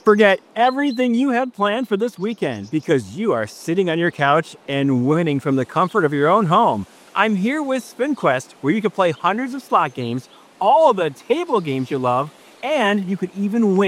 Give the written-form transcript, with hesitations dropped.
Forget everything you had planned for this weekend because you are sitting on your couch and winning from the comfort of your own home. I'm here with SpinQuest, where you can play hundreds of slot games, all of the table games you love, and you could even win